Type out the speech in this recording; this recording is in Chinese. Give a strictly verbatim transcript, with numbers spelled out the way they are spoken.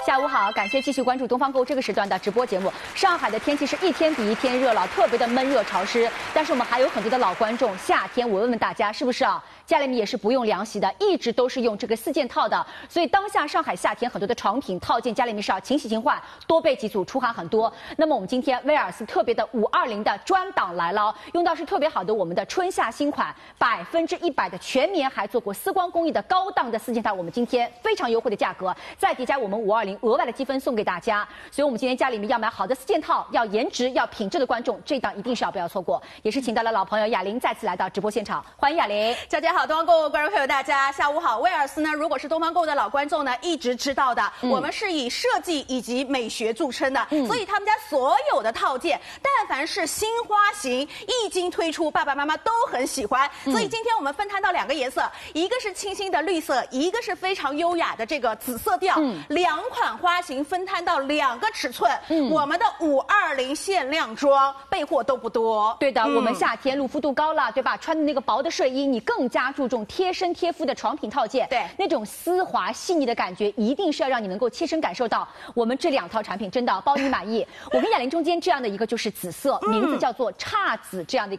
下午好，感谢继续关注东方购这个时段的直播节目。上海的天气是一天比一天热了，特别的闷热潮湿。但是我们还有很多的老观众，夏天我问问大家是不是啊？家里面也是不用凉席的，一直都是用这个四件套的。所以当下上海夏天很多的床品套件，家里面是要勤洗勤换，多备几组，出汗很多。那么我们今天威尔斯特别的五二零的专档来了，用到是特别好的我们的春夏新款，百分之一百的全棉，还做过丝光工艺的高档的四件套，我们今天非常优惠的价格，再叠加我们五二零额外的积分送给大家。所以我们今天家里面要买好的四件套，要颜值要品质的观众，这档一定是要不要错过。也是请到了老朋友雅玲再次来到直播现场，欢迎雅玲。 大家好，东方购观众朋友大家下午好。威尔斯呢，如果是东方购的老观众呢，一直知道的，嗯、我们是以设计以及美学著称的，嗯、所以他们家所有的套件，但凡是新花型，一经推出，爸爸妈妈都很喜欢。嗯、所以今天我们分摊到两个颜色，一个是清新的绿色，一个是非常优雅的这个紫色调，嗯、两款花型分摊到两个尺寸。嗯、我们的五二零限量装备货都不多。 对的，嗯、我们夏天露肤度高了，对吧？穿的那个薄的睡衣，你更加注重贴身贴肤的床品套件， 对， 那种丝滑细腻的感觉，一定是要让你能够切身感受到。我们这两套产品真的包你满意。我跟雅玲中间这样的一个就是紫色，嗯、名字叫做姹紫这样的一个。